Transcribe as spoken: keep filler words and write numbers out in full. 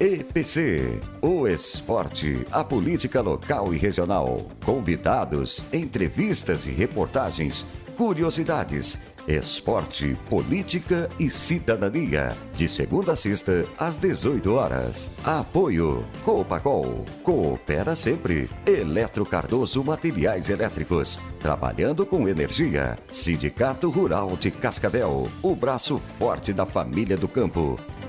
E P C, o esporte, a política local e regional, convidados, entrevistas e reportagens, curiosidades, esporte, política e cidadania. De segunda a sexta, às dezoito horas. Apoio Copacol, coopera sempre. Eletro Cardoso Materiais Elétricos, trabalhando com energia. Sindicato Rural de Cascavel, o braço forte da família do campo.